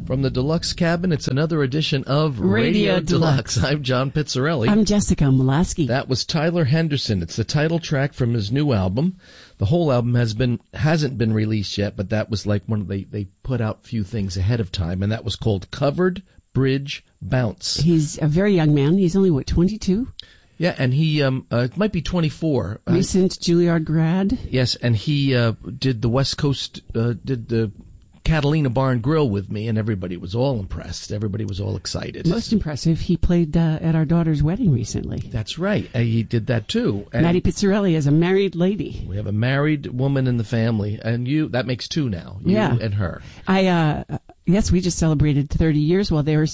From the Deluxe Cabin, it's another edition of Radio Deluxe. I'm John Pizzarelli. I'm Jessica Mulaski. That was Tyler Henderson. It's the title track from his new album. The whole album hasn't been released yet, but that was like they put out a few things ahead of time, and that was called Covered Bridge Bounce. He's a very young man. He's only, 22? Yeah, and he it might be 24. Recent Juilliard grad. Yes, and he did the West Coast, did the Catalina Bar and Grill with me, and everybody was all impressed. Everybody was all excited. Most impressive, he played at our daughter's wedding recently. That's right. He did that too. And Maddie Pizzarelli is a married lady. We have a married woman in the family, and that makes two now. You and her. Yes, we just celebrated 30 years. Well, they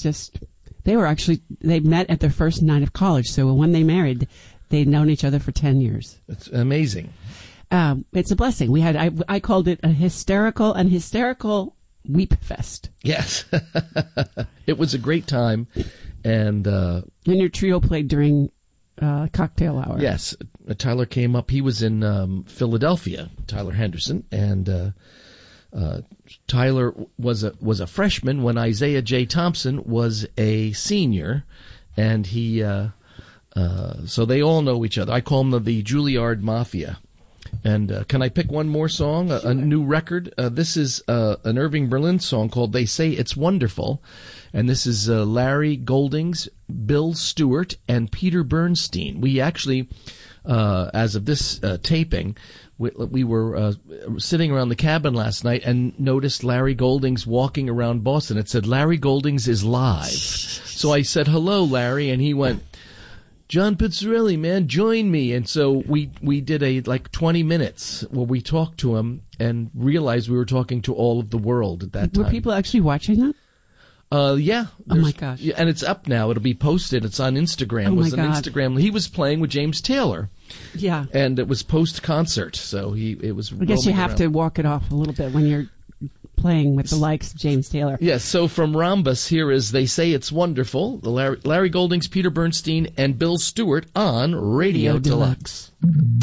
met at their first night of college. So when they married, they'd known each other for 10 years. It's amazing. It's a blessing. We had, I called it a hysterical weep fest. Yes. It was a great time. And your trio played during cocktail hour. Yes. Tyler came up. He was in Philadelphia, Tyler Henderson, and Tyler was a freshman when Isaiah J. Thompson was a senior, and he so they all know each other. I call them the Juilliard Mafia. And can I pick one more song, Sure. a new record? This is an Irving Berlin song called They Say It's Wonderful. And this is Larry Goldings, Bill Stewart, and Peter Bernstein. We actually, as of this taping, we were sitting around the cabin last night and noticed Larry Goldings walking around Boston. It said, Larry Goldings is live. So I said, hello, Larry, and he went, John Pizzarelli, man, join me. And so we did 20 minutes where we talked to him and realized we were talking to all of the world at that time. Were people actually watching that? Yeah. Oh my gosh. Yeah, and it's up now. It'll be posted. It's on Instagram. Oh my It was on God. Instagram. He was playing with James Taylor. Yeah. And it was post-concert, so it was I guess you have around. to walk it off a little bit when you're playing with the likes of James Taylor. Yes, so from Rhombus, here is They Say It's Wonderful, the Larry Goldings, Peter Bernstein, and Bill Stewart on Radio Deluxe.